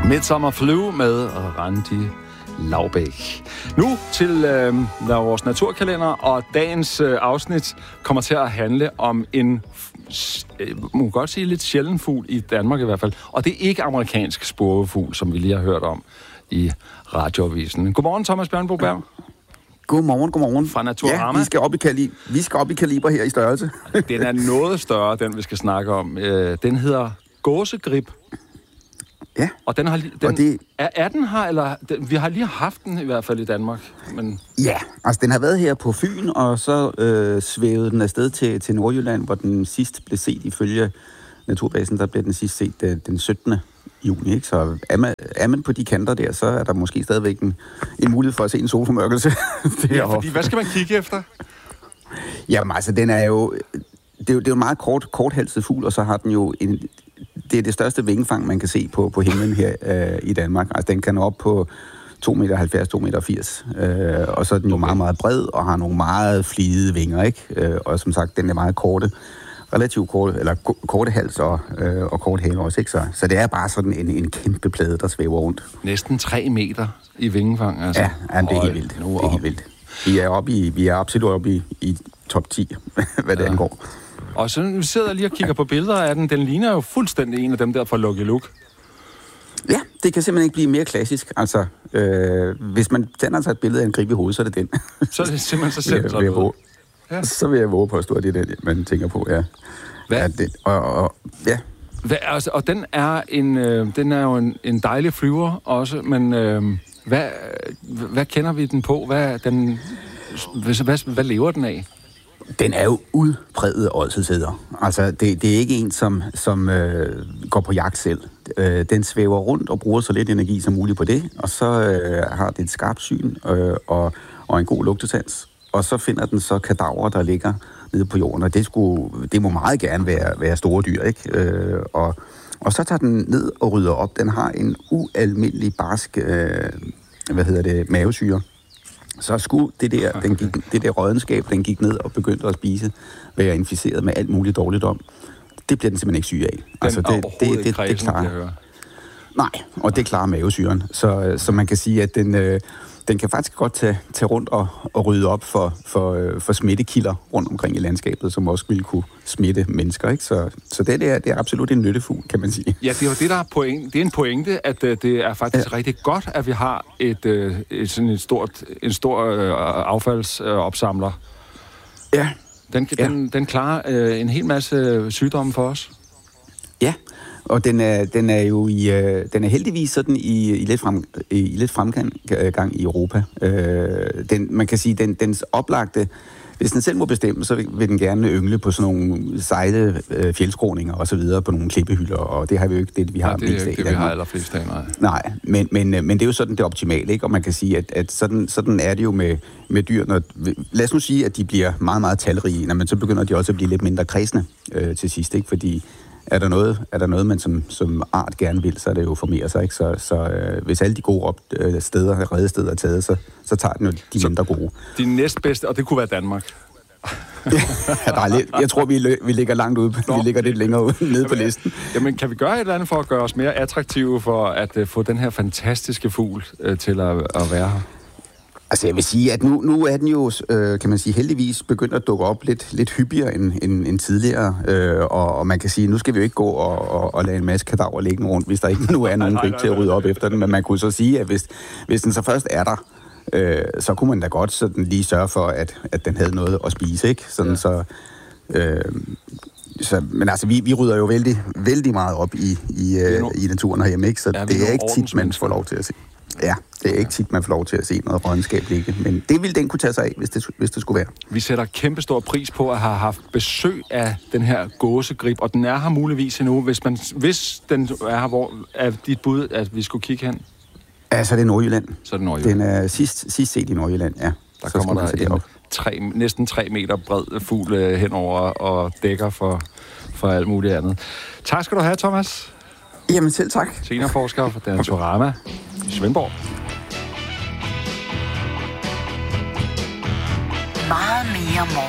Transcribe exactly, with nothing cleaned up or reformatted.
Midsommer Flu med Randi Laubæk. Nu til øh, vores naturkalender, og dagens øh, afsnit kommer til at handle om en, øh, man kan godt sige, lidt sjælden fugl i Danmark i hvert fald. Og det er ikke amerikansk spurvefugl, som vi lige har hørt om i radioavisen. Godmorgen, Thomas Bjørnbroberg. Godmorgen, godmorgen. Fra Naturama. Ja, vi skal op i, kali- vi skal op i kaliber her i størrelse. Den er noget større, den vi skal snakke om. Øh, den hedder gåsegrib. Ja. Og den har den, og det... er, er den her, eller den, vi har lige haft den i hvert fald i Danmark. Men... Ja, altså den har været her på Fyn, og så øh, svævede den afsted til, til Nordjylland, hvor den sidst blev set ifølge Naturbasen. Der blev den sidst set øh, den syttende juni, ikke? Så er man, er man på de kanter der, så er der måske stadigvæk en, en mulighed for at se en solformørkelse. Ja, fordi hvad skal man kigge efter? Jamen altså, den er jo... Det er jo, det er jo en meget kort, korthalset fugl, og så har den jo en... Det er det største vingefang, man kan se på, på himlen her øh, i Danmark. Altså, den kan nå op på to komma halvfjerds til to komma firs meter. Øh, og så er den jo okay. meget, meget bred, og har nogle meget flide vinger, ikke? Øh, og som sagt, den er meget korte. Relativt korte, eller korte hals og, øh, og kort hale også, ikke? Så, så det er bare sådan en, en kæmpe plade, der svæver rundt. Næsten tre meter i vingefang, altså. Ja, jamen, det er helt vildt. Det er helt vildt. Vi er, oppe i, vi er absolut oppe i, i top ti, hvad det ja. angår. Og så vi sidder lige og kigger på billeder af den. Den ligner jo fuldstændig en af dem der fra Lucky Luke. Ja, det kan simpelthen ikke blive mere klassisk. Altså, øh, hvis man tænder sig et billede af en grib i hovedet, så er det den. Så er det simpelthen så selv vil jeg, ja. Så vil jeg våge på at stå, at det er den, man tænker på, ja. Hvad? Ja, det, og, og, ja. Hvad, altså, og den er, en, øh, den er jo en, en dejlig flyver også, men øh, hvad, hvad kender vi den på? Hvad, den, hvad, hvad, hvad lever den af? Den er jo udpræget ådselshedder. Altså, det, det er ikke en, som, som øh, går på jagt selv. Øh, den svæver rundt og bruger så lidt energi som muligt på det, og så øh, har det et skarpt syn øh, og, og en god lugtesans. Og så finder den så kadaver, der ligger nede på jorden, og det, skulle, det må meget gerne være, være store dyr, ikke? Øh, og, og så tager den ned og rydder op. Den har en ualmindelig barsk, øh, hvad hedder det, mavesyre. Så skulle det der, den gik, det der rådenskab, den gik ned og begyndte at spise, være inficeret med alt muligt dårligt om. Det bliver den simpelthen ikke syg af. Den altså, det, det, det, det klarer. Nej, og det klarer mavesyren. Så, så man kan sige, at den, øh, den kan faktisk godt tage, tage rundt og, og rydde op for, for, for smittekilder rundt omkring i landskabet, som også ville kunne smitte mennesker, ikke? Så, så det, er, det er absolut en nyttefugl, kan man sige. Ja, det er jo det, der er pointe. Det er en pointe, at uh, det er faktisk ja. rigtig godt, at vi har et, uh, et, sådan et stort, en stor uh, affaldsopsamler. Uh, ja. Den, ja. den, den klarer uh, en hel masse sygdomme for os. Ja, og den er, den er jo i, øh, den er heldigvis sådan i, i lidt, frem, i lidt fremgang gang i Europa. Øh, den, man kan sige, den, dens oplagte, hvis den selv må bestemme, så vil, vil den gerne yngle på sådan nogle sejle øh, fjeldskråninger og så videre på nogle klippehylder, og det har vi jo ikke det, vi har ja, det er ikke det, vi har allerflest af, nej. Nej, men, men, men det er jo sådan det optimale, ikke? Og man kan sige, at, at sådan, sådan er det jo med, med dyr. Når, lad os nu sige, at de bliver meget, meget talrige, men så begynder de også at blive lidt mindre kredsende øh, til sidst, ikke? Fordi Er der noget, er der noget man som, som art gerne vil, så er det jo formere sig, ikke? Så, så øh, hvis alle de gode op, øh, steder, redesteder er taget, så, så tager den jo de så mindre gode. De næstbedste, og det kunne være Danmark. ja, der er lidt, jeg tror, vi, lø, vi ligger langt ude. Nå, vi ligger lidt længere ude, nede jamen, på listen. Jamen, kan vi gøre et eller andet for at gøre os mere attraktive for at uh, få den her fantastiske fugl uh, til at, at være her? Altså, jeg vil sige, at nu, nu er den jo, øh, kan man sige, heldigvis begyndt at dukke op lidt, lidt hyppigere end, end, end tidligere. Øh, og, og man kan sige, nu skal vi jo ikke gå og, og, og lade en masse kadaver ligge rundt, hvis der ikke nu er nogen grib til at rydde op efter den. Men man kunne så sige, at hvis, hvis den så først er der, øh, så kunne man da godt sådan lige sørge for, at, at den havde noget at spise, ikke? Sådan ja. så... Øh, Så, men altså, vi, vi rydder jo vældig, vældig meget op i, i, no- i naturen herhjemme, ikke? Så ja, det er ikke tit, man får lov til at se. Ja, det er ikke tit, man får lov til at se noget rådenskab ligge. Men det ville den kunne tage sig af, hvis det, hvis det skulle være. Vi sætter kæmpe stor pris på at have haft besøg af den her gåsegrib, og den er her muligvis endnu. Hvis, man, hvis den er her, hvor er dit bud, at vi skulle kigge hen? Ja, så er det Nordjylland. Så er det Nordjylland. Den er sidst, sidst set i Nordjylland, ja. Der så kommer der en tre, næsten tre meter bred fugl øh, henover og dækker for, for alt muligt andet. Tak skal du have, Thomas. Jamen selv tak. Seniorforsker for Naturama i Svendborg. Meget mere